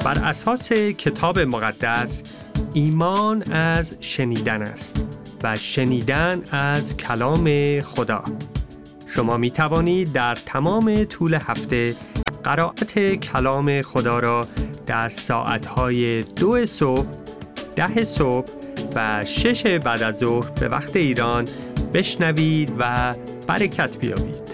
بر اساس کتاب مقدس ایمان از شنیدن است و شنیدن از کلام خدا. شما می توانید در تمام طول هفته قرائت کلام خدا را در ساعتهای 2 صبح، 10 صبح و 6 بعد از ظهر به وقت ایران بشنوید و برکت بیابید.